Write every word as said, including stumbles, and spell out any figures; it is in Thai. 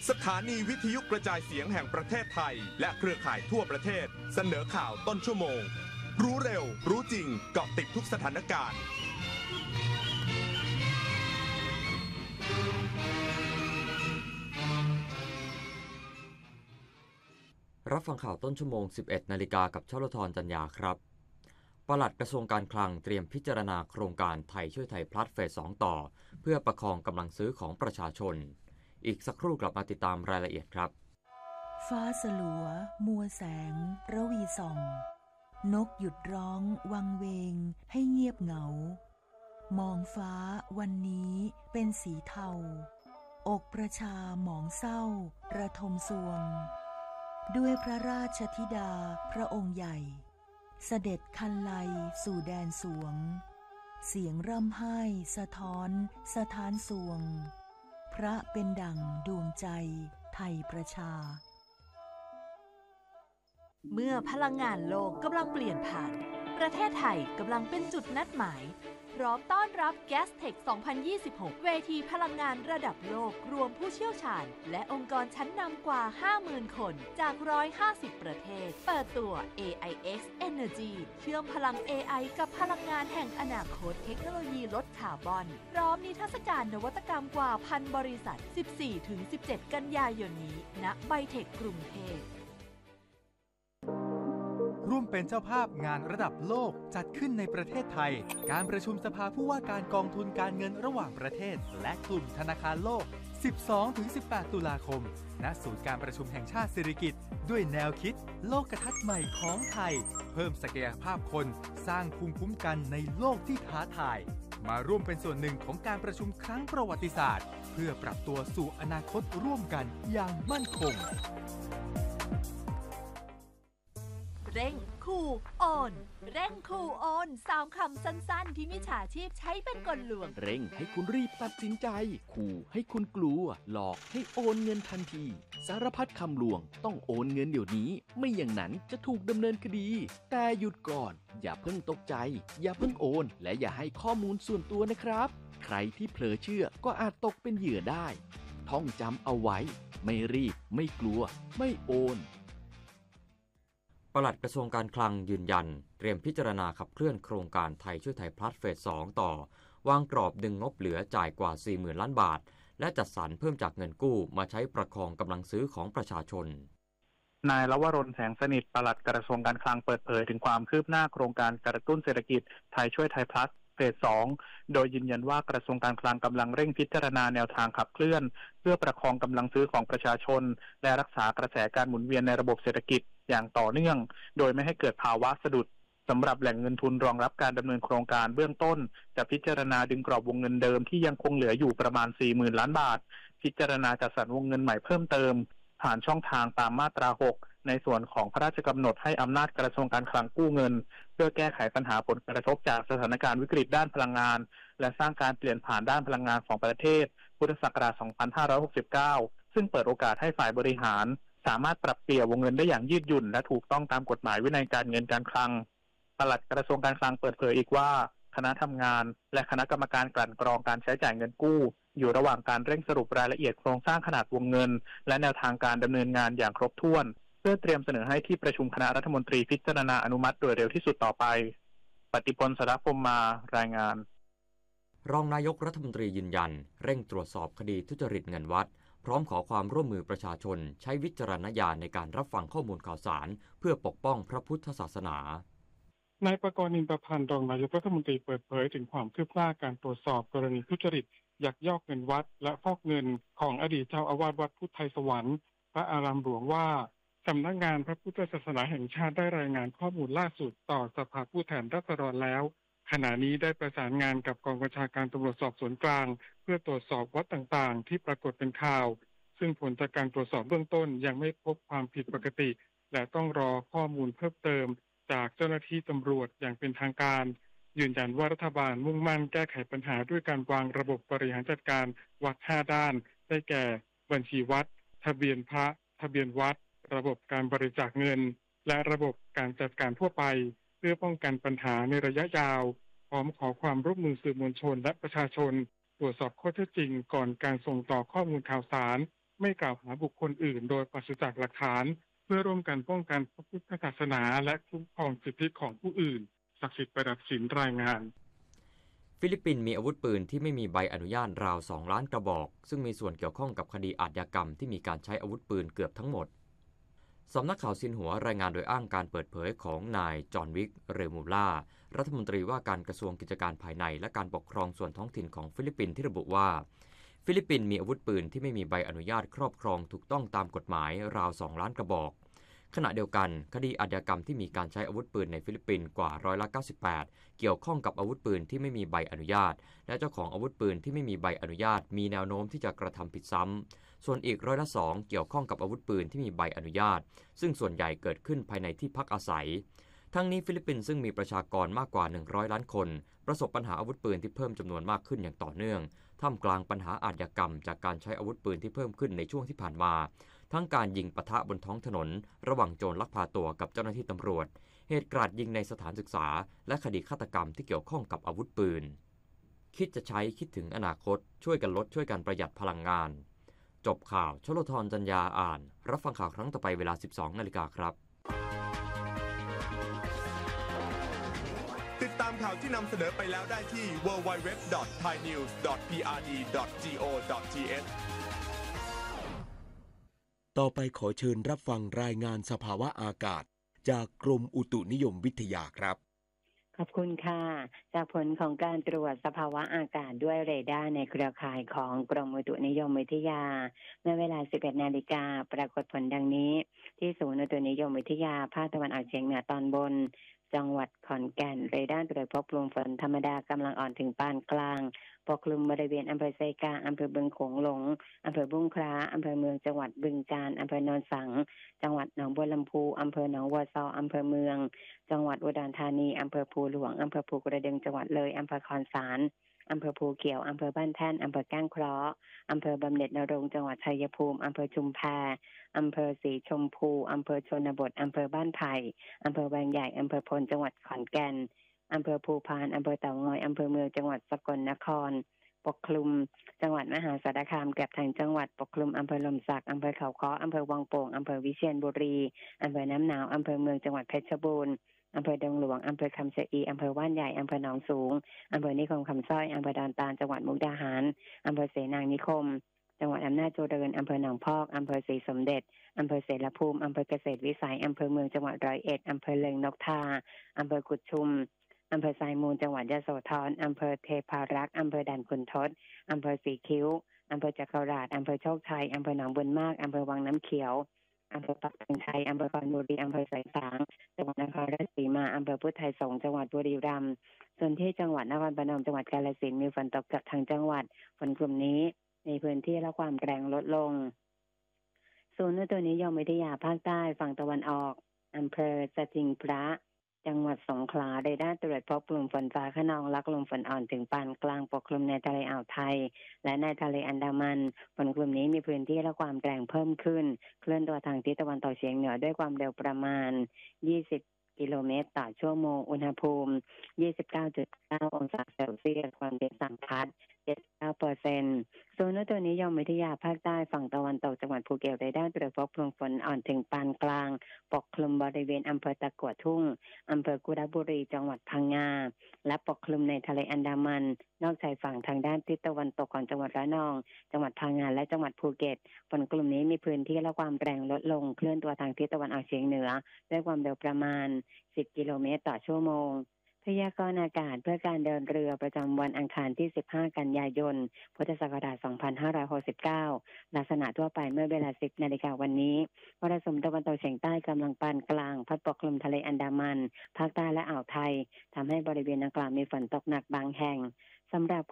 สถานีวิทยุกระจายเสียงแห่งประเทศไทยและเครือข่ายทั่วประเทศเสนอข่าวต้นชั่วโมงรู้เร็วรู้จริงเกาะติดทุกสถานการณ์รับฟังข่าวต้นชั่วโมง สิบเอ็ด นาฬิกากับชลธรจัญญาครับปลัดกระทรวงการคลังเตรียมพิจารณาโครงการไทยช่วยไทยพลัสเฟสสองต่อเพื่อประคองกำลังซื้อของประชาชนอีกสักครู่กลับมาติดตามรายละเอียดครับฟ้าสลัวมัวแสงระวีส่องนกหยุดร้องวังเวงให้เงียบเหงามองฟ้าวันนี้เป็นสีเทาอกประชาหมองเศร้าระทมสวงด้วยพระราชธิดาพระองค์ใหญ่เสด็จคันไลสู่แดนสวงเสียงร่ำไห้สะท้อนสะท้านสวงพระเป็นดั่งดวงใจไทยประชาเมื่อพลังงานโลกกำลังเปลี่ยนผ่านประเทศไทยกำลังเป็นจุดนัดหมายพร้อมต้อนรับ แกสเทค สองพันยี่สิบหก เวทีพลังงานระดับโลกรวมผู้เชี่ยวชาญและองค์กรชั้นนำกว่า ห้าหมื่น คนจาก หนึ่งร้อยห้าสิบ ประเทศเปิดตัว เอ ไอ เอ็กซ์ Energy เชื่อมพลัง เอ ไอ กับพลังงานแห่งอนาคตเทคโนโลยีลดคาร์บอนพร้อมนิทรรศการนวัตกรรมกว่าพันบริษัท สิบสี่ถึงสิบเจ็ด กันยายนนี้ณไบเทคกรุงเทพร่วมเป็นเจ้าภาพงานระดับโลกจัดขึ้นในประเทศไทยการประชุมสภาผู้ว่าการกองทุนการเงินระหว่างประเทศและกลุ่มธนาคารโลก สิบสองถึงสิบแปด ตุลาคมณศูนย์การประชุมแห่งชาติสิริกิติ์ด้วยแนวคิดโลกทัศน์ใหม่ของไทยเพิ่มศักยภาพคนสร้างภูมิคุ้มกันในโลกที่ท้าทายมาร่วมเป็นส่วนหนึ่งของการประชุมครั้งประวัติศาสตร์เพื่อปรับตัวสู่อนาคตร่วมกันอย่างมั่นคงเร่งคูโอนเร่งคูโอนสามคำสั้นๆที่มิจฉาชีพใช้เป็นกลลวงเร่งให้คุณรีบตัดสินใจขู่ให้คุณกลัวหลอกให้โอนเงินทันทีสารพัดคำลวงต้องโอนเงินเดี๋ยวนี้ไม่อย่างนั้นจะถูกดำเนินคดีแต่หยุดก่อนอย่าเพิ่งตกใจอย่าเพิ่งโอนและอย่าให้ข้อมูลส่วนตัวนะครับใครที่เผลอเชื่อก็อาจตกเป็นเหยื่อได้ท่องจำเอาไว้ไม่รีบไม่กลัวไม่โอนปลัดกระทรวงการคลังยืนยันเตรียมพิจารณาขับเคลื่อนโครงการไทยช่วยไทยพลัสเฟสสองต่อวางกรอบดึงงบเหลือจ่ายกว่า สี่หมื่น ล้านบาทและจัดสรรเพิ่มจากเงินกู้มาใช้ประคองกำลังซื้อของประชาชนนายลวรนแสงสนิทปลัดกระทรวงการคลังเปิดเผยถึงความคืบหน้าโครงการกระตุ้นเศรษฐกิจไทยช่วยไทยพลัสเฟสสองโดยยืนยันว่ากระทรวงการคลังกำลังเร่งพิจารณาแนวทางขับเคลื่อนเพื่อประคองกำลังซื้อของประชาชนและรักษากระแสการหมุนเวียนในระบบเศรษฐกิจอย่างต่อเนื่องโดยไม่ให้เกิดภาวะสะดุดสำหรับแหล่งเงินทุนรองรับการดำเนินโครงการเบื้องต้นจะพิจารณาดึงกรอบวงเงินเดิมที่ยังคงเหลืออยู่ประมาณ สี่หมื่น ล้านบาทพิจารณาจัดสรรวงเงินใหม่เพิ่มเติมผ่านช่องทางตามมาตราหกในส่วนของพระราชกำหนดให้อำนาจกระทรวงการคลังกู้เงินเพื่อแก้ไขปัญหาผลกระทบจากสถานการณ์วิกฤตด้านพลังงานและสร้างการเปลี่ยนผ่านด้านพลังงานของประเทศพุทธศักราช สองพันห้าร้อยหกสิบเก้า ซึ่งเปิดโอกาสให้ฝ่ายบริหารสามารถปรับเปลี่ยนวงเงินได้อย่างยืดหยุ่นและถูกต้องตามกฎหมายวินัยการเงินการคลังปลัดกระทรวงการคลังเปิดเผยอีกว่าคณะทำงานและคณะกรรมการกลั่นกรองการใช้จ่ายเงินกู้อยู่ระหว่างการเร่งสรุปรายละเอียดโครงสร้างขนาดวงเงินและแนวทางการดำเนินงานอย่างครบถ้วนเพื่อเตรียมเสนอให้ที่ประชุมคณะรัฐมนตรีพิจารณาอนุมัติโดยเร็วที่สุดต่อไปปฏิพล สรพรหมมารายงานรองนายกรัฐมนตรียืนยันเร่งตรวจสอบคดีทุจริตเงินวัดพร้อมขอความร่วมมือประชาชนใช้วิจารณญาณในการรับฟังข้อมูลข่าวสารเพื่อปกป้องพระพุทธศาสนานายประกรณ์ อินประพันธ์รองนายกรัฐมนตรีเปิดเผยถึงความคืบหน้าการตรวจสอบกรณีทุจริตยักยอกเงินวัดและฟอกเงินของอดีตเจ้าอาวาสวัดพุทธไทยสวรรค์พระอารามหลวงว่าสำนักงานพระพุทธศาสนาแห่งชาติได้รายงานข้อมูลล่าสุดต่อสภาผู้แทนราษฎรแล้วขณะนี้ได้ประสานงานกับกองบัญชาการตำรวจสอบสวนกลางเพื่อตรวจสอบวัดต่างๆที่ปรากฏเป็นข่าวซึ่งผลจากการตรวจสอบเบื้องต้นยังไม่พบความผิดปกติและต้องรอข้อมูลเพิ่มเติมจากเจ้าหน้าที่ตำรวจอย่างเป็นทางการยืนยันว่ารัฐบาลมุ่งมั่นแก้ไขปัญหาด้วยการวางระบบบริหารจัดการวัดห้าด้านได้แก่บัญชีวัดทะเบียนพระทะเบียนวัดระบบการบริจาคเงินและระบบการจัดการทั่วไปเพื่อป้องกันปัญหาในระยะยาวพร้อมขอความร่วมมือสื่อมวลชนและประชาชนตรวจสอบข้อเท็จจริงก่อนการส่งต่อข้อมูลข่าวสารไม่กล่าวหาบุคคลอื่นโดยปราศจากหลักฐานเพื่อร่วมกันป้องกันพระพุทธศาสนาและคุ้มครองสิทธิของผู้อื่นศักดิ์สิทธิ์ประดับศิลป์รายงานฟิลิปปินส์มีอาวุธปืนที่ไม่มีใบอนุญาตราวสองล้านกระบอกซึ่งมีส่วนเกี่ยวข้องกับคดีอาชญากรรมที่มีการใช้อาวุธปืนเกือบทั้งหมดสำนักข่าวซินหัวรายงานโดยอ้างการเปิดเผยของนายจอห์นวิกเรมูล่ารัฐมนตรีว่าการกระทรวงกิจการภายในและการปกครองส่วนท้องถิ่นของฟิลิปปินส์ที่ระบุว่าฟิลิปปินส์มีอาวุธปืนที่ไม่มีใบอนุญาตครอบครองถูกต้องตามกฎหมายราวสองล้านกระบอกขณะเดียวกันคดีอาชญากรรมที่มีการใช้อาวุธปืนในฟิลิปปินส์กว่าร้อยละเก้าสิบแปดเกี่ยวข้องกับอาวุธปืนที่ไม่มีใบอนุญาตและเจ้าของอาวุธปืนที่ไม่มีใบอนุญาตมีแนวโน้มที่จะกระทำผิดซ้ำส่วนอีกร้อยละสองเกี่ยวข้องกับอาวุธปืนที่มีใบอนุญาตซึ่งส่วนใหญ่เกิดขึ้นภายในที่พักอาศัยทั้งนี้ฟิลิปปินส์ซึ่งมีประชากรมากกว่าหนึ่งร้อยล้านคนประสบปัญหาอาวุธปืนที่เพิ่มจำนวนมากขึ้นอย่างต่อเนื่องท่ามกลางปัญหาอาชญากรรมจากการใช้อาวุธปืนที่เพิ่มขึ้นในช่วงที่ผ่านมาทั้งการยิงปะทะบนท้องถนนระหว่างโจรลักพาตัวกับเจ้าหน้าที่ตำรวจเหตุกราดยิงในสถานศึกษาและคดีฆาตกรรมที่เกี่ยวข้องกับอาวุธปืนคิดจะใช้คิดถึงอนาคตช่วยกันลดช่วยกันประหยัดพลังงานจบข่าวชลธรจัญญาอ่านรับฟังข่าวครั้งต่อไปเวลา สิบสองนาฬิกาครับติดตามข่าวที่นำเสนอไปแล้วได้ที่ ดับเบิลยู ดับเบิลยู ดับเบิลยู ดอท ไทยนิวส์ ดอท พี อาร์ ดี ดอท จี โอ ดอท ที เอชต่อไปขอเชิญรับฟังรายงานสภาวะอากาศจากกรมอุตุนิยมวิทยาครับขอบคุณค่ะจากผลของการตรวจสภาวะอากาศด้วยเรดาร์ในเครือข่ายของกรมอุตุนิยมวิทยาเมื่อเวลา สิบเอ็ดนาฬิกาปรากฏผลดังนี้ที่ศูนย์อุตุนิยมวิทยาภาคตะวันออกเฉียงเหนือตอนบนจังหวัดขอนแก่นเรดาร์ตรวจพบกลุ่มฝนธรรมดากำลังอ่อนถึงปานกลางปกคลุมบริเวณอำเภอไซกาอำเภอบึงโขงหลงอำเภอบุ้งคล้าอำเภอเมืองจังหวัดบึงกาฬอำเภอโนนสังจังหวัดหนองบัวลำพูอำเภอหนองวัวซออำเภอเมืองจังหวัดอุดรธานีอำเภอภูหลวงอำเภอภูกระดึงจังหวัดเลยอำเภอคอนสารอำเภอภูเขียวอำเภอบ้านแท่นอำเภอก้างเคราะห์อำเภอบำเหน็จนรงค์จังหวัดชัยภูมิอำเภอชุมแพอำเภอศรีชมพูอำเภอชนบทอำเภอบ้านไผ่อำเภอแวงใหญ่อำเภอพลจังหวัดขอนแก่นอำเภอภูพานอำเภอเต่างอยอำเภอเมืองจังหวัดสกลนครปกคลุมจังหวัดมหาสารคามเกือบทั้งจังหวัดปกคลุมอำเภอลมสักอำเภอเขาค้ออำเภอวังโป่งอำเภอวิเชียรบุรีอำเภอน้ำหนาวอำเภอเมืองจังหวัดเพชรบูรณ์อำเภอดงหลวงอำเภอคำชะอีอำเภอว่านใหญ่อำเภอหนองสูงอำเภอนิคมคำสร้อยอำเภอดอนตาลจังหวัดมุกดาหารอำเภอเสนางนิคมจังหวัดอำนาจเจริญอำเภอหนองพอกอำเภอศรีสมเด็จอำเภอเสรภูมิอำเภอเกษตรวิสัยอำเภอเมืองจังหวัดร้อยเอ็ดอำเภอเลิงนกทาอำเภอกุดชุมอำเภอไซมูลจังหวัดยโสธรอำเภอเทพารักษ์อำเภอด่านขุนทดอำเภอสีคิ้วอำเภอจักราชอำเภอโชคชัยอำเภอหนองบุญมากอำเภอวังน้ำเขียวอำเภอปักธงชัยอำเภอคอนบุรีอำเภอสายฝางจังหวัดนครราชสีมาอำเภอพุทธไทยสงฆ์จังหวัดบุรีรัมย์ส่วนที่จังหวัดนครพนมจังหวัดกาฬสินธุ์มีฝนตกกับทางจังหวัดฝนกลุ่มนี้ในพื้นที่และความแรงลดลงศูนย์อุตุนิยมวิทยาภาคใต้ฝั่งตะวันออกอำเภอสถิงพระจังหวัดสงขลาเรดาร์ตรวจพบกลุ่มฝนฟ้าคะนองและกลุ่มฝนอ่อนถึงปานกลางปกคลุมในทะเลอ่าวไทยและในทะเลอันดามันฝนกลุ่มนี้มีพื้นที่และความแรงเพิ่มขึ้นเคลื่อนตัวทางทิศตะวันตกเฉียงเหนือด้วยความเร็วประมาณยี่สิบกิโลเมตรต่อชั่วโมงอุณหภูมิ ยี่สิบเก้าจุดเก้า องศาเซลเซียสความเย็นสัมผัส เจ็ดสิบเก้าเปอร์เซ็นต์ ศูนย์อุตุนิยมวิทยาภาคใต้ฝั่งตะวันตกจังหวัดภูเก็ตได้ได้ตรวจพบกลุ่มฝนอ่อนถึงปานกลางปกคลุมบริเวณอำเภอตะกั่วทุ่งอำเภอกุดาบุรีจังหวัดพังงาและปกคลุมในทะเลอันดามันนอกชายฝั่งทางด้านทิศตะวันตกของจังหวัดระนองจังหวัดพังงาและจังหวัดภูเก็ตฝนกลุ่มนี้มีพื้นที่และความแรงลดลงเคลื่อนตัวทางทิศตะวันออกเฉียงเหนือด้วยความเร็วประมาณสิบกิโลเมตรต่อชั่วโมงพยากรณ์อากาศเพื่อการเดินเรือประจำวันอังคารที่สิบห้ากันยายนพุทธศักราชสองพันห้าร้อยหกสิบเก้าลักษณะทั่วไปเมื่อเวลา สิบนาฬิกาวันนี้มรสุมตะวันตกเฉียงใต้กำลังปานกลางพัดปกคลุมทะเลอันดามันภาคใต้และอ่าวไทยทำให้บริเวณดังกล่าวมีฝนตกหนักบางแห่งสำหรับ